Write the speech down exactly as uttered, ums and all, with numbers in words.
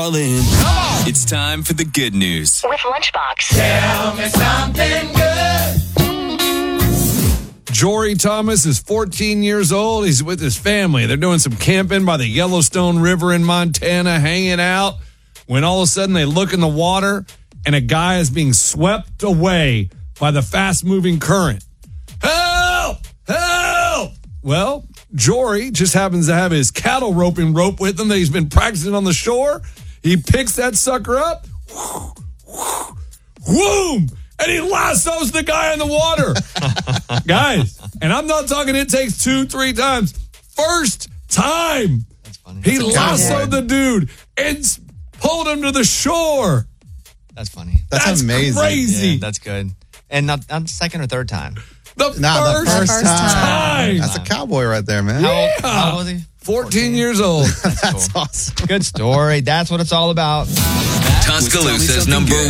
It's time for the good news with Lunchbox. Tell me something good. Jory Thomas is fourteen years old. He's with his family. They're doing some camping by the Yellowstone River in Montana, hanging out, when all of a sudden they look in the water and a guy is being swept away by the fast-moving current. Help! Help! Well, Jory just happens to have his cattle roping rope with him that he's been practicing on the shore. He picks that sucker up, whoom, and he lassos the guy in the water. Guys, and I'm not talking it takes two, three times. First time. That's funny. He That's lassoed the dude and s- pulled him to the shore. That's funny. That's, That's amazing. crazy. Yeah, that's good. And not, not the second or third time. The Not first, the first, first time. time. That's a cowboy right there, man. How old, Yeah. how old was he? fourteen years old. That's awesome. Good story. That's what it's all about. Tuscaloosa's number